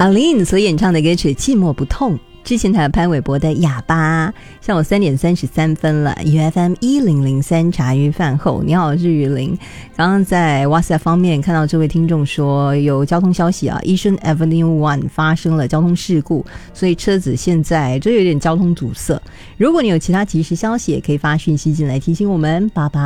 阿玲所演唱的歌曲《寂寞不痛》，之前还有潘玮柏的《哑巴》。像我3点33分了 ，UFM 1003茶余饭后，你好，我是雨林。刚刚在 WhatsApp 方面看到这位听众说有交通消息啊，Yishun Avenue 1发生了交通事故，所以车子现在就有点交通阻塞。如果你有其他即时消息，也可以发讯息进来提醒我们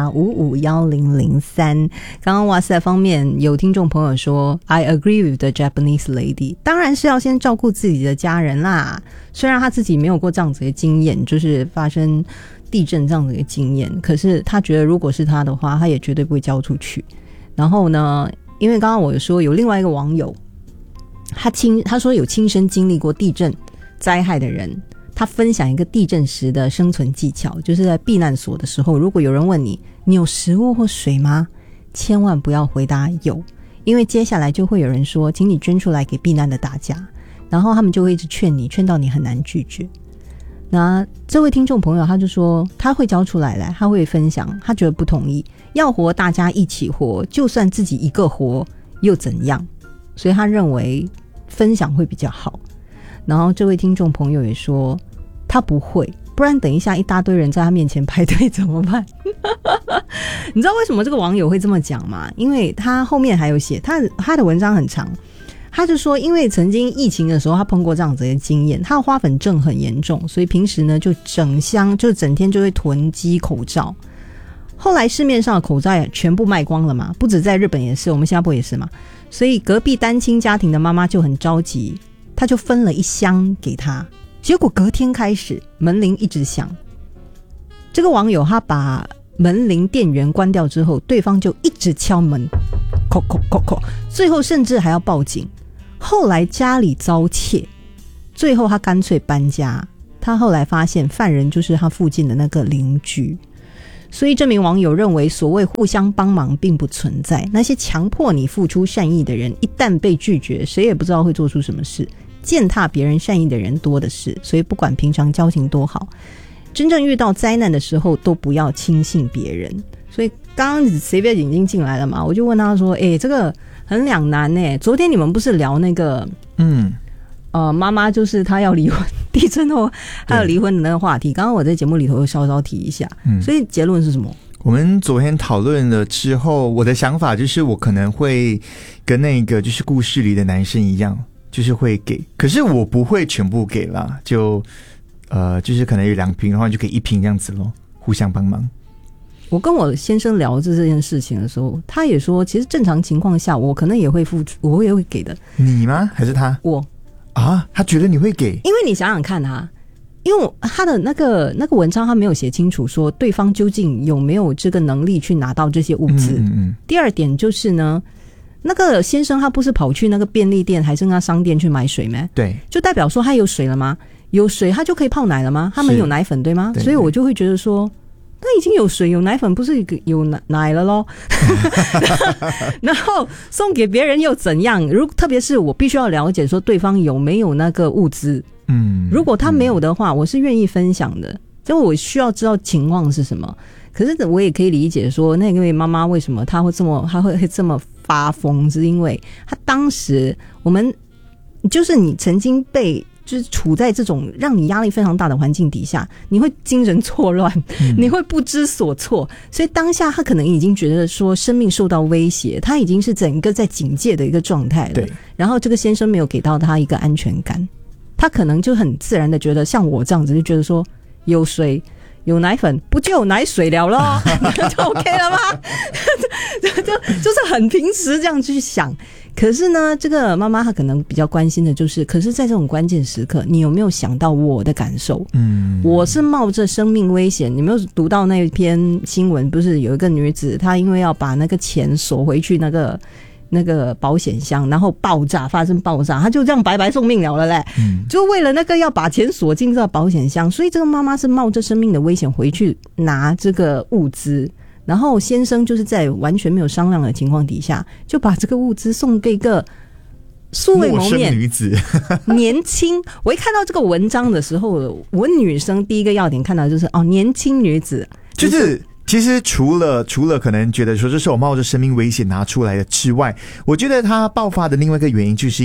88551003。刚刚 WhatsApp 方面有听众朋友说 I agree with the Japanese lady， 当然是要先照顾自己的家人啦。虽然他自己没有过这样子的经验，就是发生地震这样子的经验，可是他觉得如果是他的话，他也绝对不会交出去。然后呢，因为刚刚我有说有另外一个网友，他说有亲身经历过地震灾害的人，他分享一个地震时的生存技巧，就是在避难所的时候，如果有人问你有食物或水吗，千万不要回答有，因为接下来就会有人说请你捐出来给避难的大家，然后他们就会一直劝你，劝到你很难拒绝。那这位听众朋友他就说他会交出来，他会分享，他觉得不同意，要活大家一起活，就算自己一个活又怎样，所以他认为分享会比较好。然后这位听众朋友也说他不会，不然等一下一大堆人在他面前排队怎么办你知道为什么这个网友会这么讲吗？因为他后面还有写他的文章很长，他就说因为曾经疫情的时候他碰过这样子的经验，他的花粉症很严重，所以平时呢就整天就会囤积口罩。后来市面上的口罩也全部卖光了嘛，不止在日本也是，我们新加坡也是嘛，所以隔壁单亲家庭的妈妈就很着急，他就分了1箱给他。结果隔天开始门铃一直响，这个网友他把门铃电源关掉之后，对方就一直敲门，叩叩叩叩，最后甚至还要报警。后来家里遭窃，最后他干脆搬家。他后来发现犯人就是他附近的那个邻居。所以这名网友认为所谓互相帮忙并不存在，那些强迫你付出善意的人一旦被拒绝，谁也不知道会做出什么事，践踏别人善意的人多的是。所以不管平常交情多好，真正遇到灾难的时候都不要轻信别人。所以刚刚谁别已经进来了嘛，我就问他说这个很两难耶。昨天你们不是聊那个妈妈就是她要离婚，地震后她要离婚的那个话题，刚刚我在节目里头稍稍提一下，所以结论是什么？ 我们昨天讨论了之后，我的想法就是我可能会跟那个就是故事里的男生一样，就是会给，可是我不会全部给啦，就是可能有2瓶的话就给1瓶这样子咯，互相帮忙。 我跟我先生聊这件事情的时候，他也说其实正常情况下我可能也会付出，我也会给的。 你吗？还是他？ 我啊，他觉得你会给？因为你想想看因为他的那个文章他没有写清楚说对方究竟有没有这个能力去拿到这些物资。第二点就是呢，那个先生他不是跑去那个便利店还是那商店去买水吗？对，就代表说他有水了吗？有水他就可以泡奶了吗？他们有奶粉对吗？所以我就会觉得说那已经有水有奶粉，不是有奶了咯然后送给别人又怎样？特别是我必须要了解说对方有没有那个物资。如果他没有的话，我是愿意分享的，就我需要知道情况是什么。可是我也可以理解说那位妈妈为什么她会这么发疯，是因为她当时就是你曾经就是处在这种让你压力非常大的环境底下，你会精神错乱，你会不知所措，所以当下他可能已经觉得说生命受到威胁，他已经是整个在警戒的一个状态了。对，然后这个先生没有给到他一个安全感，他可能就很自然的觉得像我这样子，就觉得说有水有奶粉不就有奶水了咯就 OK 了吗就是很平时这样去想。可是呢，这个妈妈她可能比较关心的就是，可是在这种关键时刻，你有没有想到我的感受？我是冒着生命危险。你没有读到那篇新闻，不是有一个女子，她因为要把那个钱锁回去那个保险箱，然后发生爆炸，她就这样白白送命了嘞。就为了那个要把钱锁进这个保险箱，所以这个妈妈是冒着生命的危险回去拿这个物资。然后先生就是在完全没有商量的情况底下，就把这个物资送给一个素未谋面女子年轻。我一看到这个文章的时候，我女生第一个要点看到就是年轻女子， 就是其实除了可能觉得说这是我冒着生命危险拿出来的之外，我觉得他爆发的另外一个原因就是因为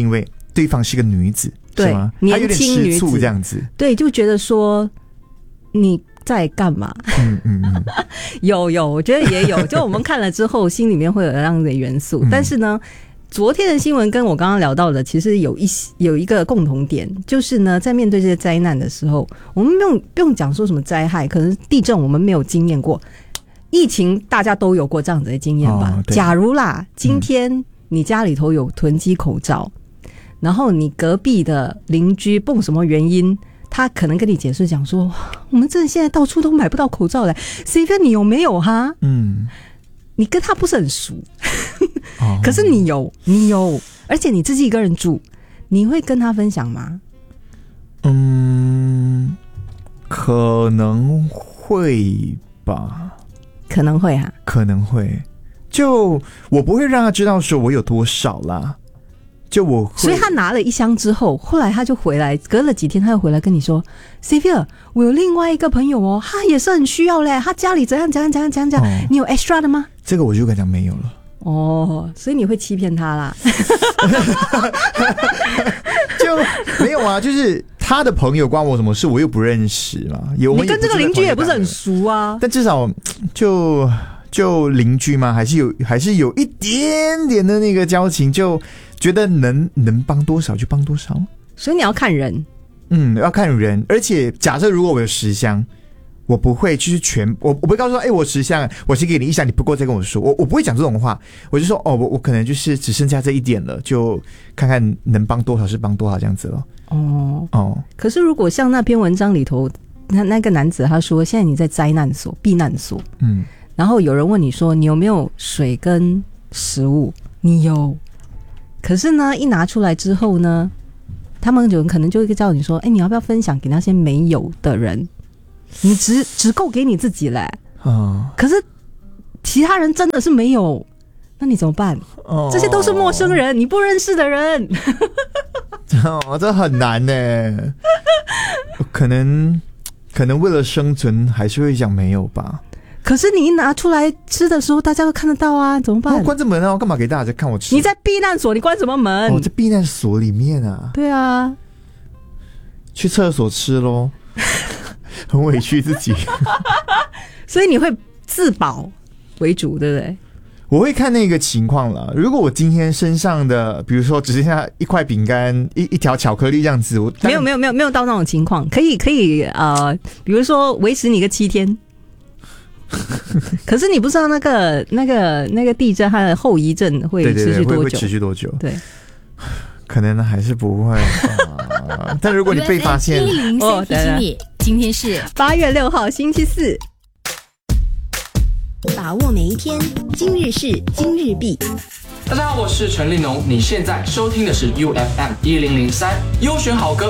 对方是个女子， 对是吗？ 年轻女子， 她有点吃醋这样子， 对，就觉得说你在干嘛？有，我觉得也有，就我们看了之后，心里面会有这样的元素。但是呢，昨天的新闻跟我刚刚聊到的，其实有一个共同点，就是呢，在面对这些灾难的时候，我们不用讲说什么灾害，可能地震我们没有经验过，疫情大家都有过这样子的经验吧。假如啦，今天你家里头有囤积口罩，然后你隔壁的邻居不什么原因，他可能跟你解释讲说，我们这现在到处都买不到口罩了，谁跟你有没有哈？你跟他不是很熟，可是你有，而且你自己一个人住，你会跟他分享吗？ 可能会吧， 可能会啊， 可能会。就我不会让他知道说我有多少啦。就我会， 所以他拿了一箱之后，后来他就回来，隔了几天他又回来跟你说 Xavier 我有另外一个朋友哦，他也是很需要嘞，他家里怎样，你有 extra 的吗？ 这个我就跟他讲没有了。 所以你会欺骗他啦。 就没有啊，就是他的朋友关我什么事，我又不认识嘛。你跟这个邻居也不是很熟啊， 但至少就邻居嘛，还是有一点点的那个交情，就觉得能帮多少就帮多少。 所以你要看人， 要看人。而且假设如果我有10箱，我不会就是我不会告诉说，我10箱，我先给你1箱，你不够再跟我说。我不会讲这种话，我就说我可能就是只剩下这一点了，就看看能帮多少是帮多少这样子了。 可是如果像那篇文章里头，那个男子他说，现在你在灾难所、避难所，然后有人问你说你有没有水跟食物，你有，可是呢一拿出来之后呢，他们可能就会叫你说，你要不要分享给那些没有的人？你只够给你自己嘞，可是其他人真的是没有，那你怎么办？这些都是陌生人，你不认识的人。 这很难呢。可能为了生存还是会讲没有吧。 可是你一拿出来吃的时候，大家都看得到啊，怎么办？ 关着门啊，我干嘛给大家看我吃？ 你在避难所，你关什么门？ 在避难所里面啊。 对啊， 去厕所吃咯。很委屈自己。 所以你会自保为主，对不对？ 我会看那个情况了。如果我今天身上的，比如说只剩下一块饼干、一条巧克力这样子， 没有到那种情况，可以比如说维持你个7天。可是你不知道那个地震它的后遗症会持续多久？ 会持续多久？ 对， 可能还是不会。但如果你被发现 ，103提醒你，今天是 8月6号星期4。 把握每一天，今日事今日毕。 大家好，我是陈立农，你现在收听的是 UFM 1003优选好歌